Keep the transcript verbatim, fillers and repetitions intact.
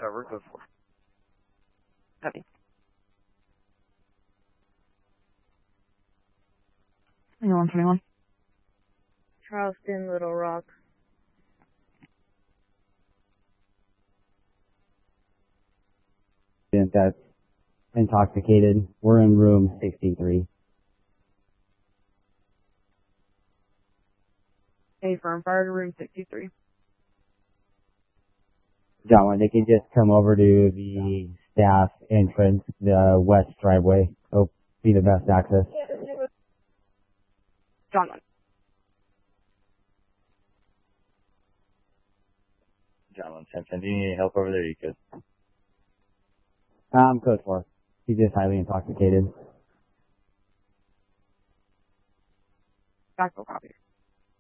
Trevor, go for it. Copy. one twenty-one. Charleston, Little Rock. That's intoxicated. We're in room sixty-three. A firm fire to room sixty-three. John, when they can just come over to the staff entrance, the west driveway. It'll be the best access. John one. John one ten ten. Do you need any help over there? You could. Um, code four. He's just highly intoxicated. Backfill copy.